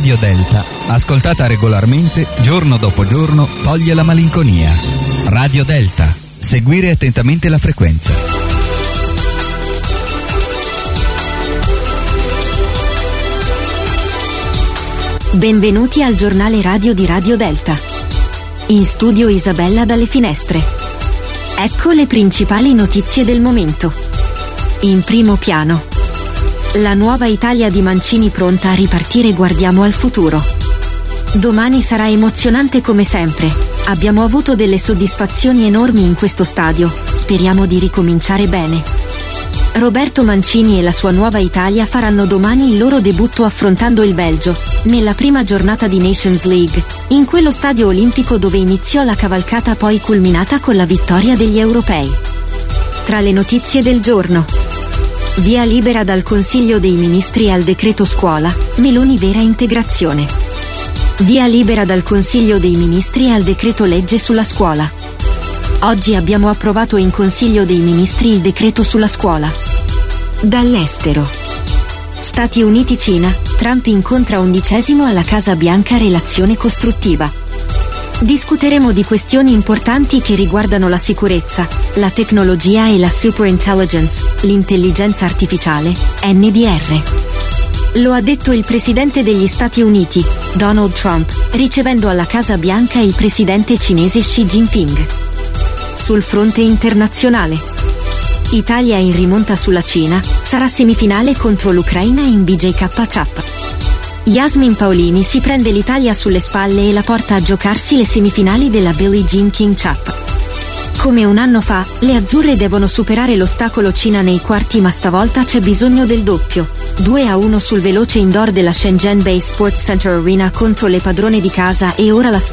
Radio Delta, ascoltata regolarmente, giorno dopo giorno, toglie la malinconia. Radio Delta. Seguire attentamente la frequenza. Benvenuti al giornale radio di Radio Delta. In studio Isabella dalle finestre. Ecco le principali notizie del momento. In primo piano. La nuova Italia di Mancini pronta a ripartire, guardiamo al futuro. Domani sarà emozionante come sempre. Abbiamo avuto delle soddisfazioni enormi in questo stadio, speriamo di ricominciare bene. Roberto Mancini e la sua nuova Italia faranno domani il loro debutto affrontando il Belgio, nella prima giornata di Nations League, in quello stadio olimpico dove iniziò la cavalcata poi culminata con la vittoria degli europei. Tra le notizie del giorno. Via libera dal Consiglio dei Ministri al decreto scuola, Meloni vera integrazione. Via libera dal Consiglio dei Ministri al decreto legge sulla scuola. Oggi abbiamo approvato in Consiglio dei Ministri il decreto sulla scuola. Dall'estero. Stati Uniti-Cina, Trump incontra 11° alla Casa Bianca, relazione costruttiva. Discuteremo di questioni importanti che riguardano la sicurezza, la tecnologia e la superintelligence, l'intelligenza artificiale, NDR. Lo ha detto il presidente degli Stati Uniti, Donald Trump, ricevendo alla Casa Bianca il presidente cinese Xi Jinping. Sul fronte internazionale. Italia in rimonta sulla Cina, sarà semifinale contro l'Ucraina in BJK Cup. Yasmin Paolini si prende l'Italia sulle spalle e la porta a giocarsi le semifinali della Billie Jean King Cup. Come un anno fa, le azzurre devono superare l'ostacolo Cina nei quarti, ma stavolta c'è bisogno del doppio. 2-1 sul veloce indoor della Shenzhen Bay Sports Center Arena contro le padrone di casa, e ora la sfida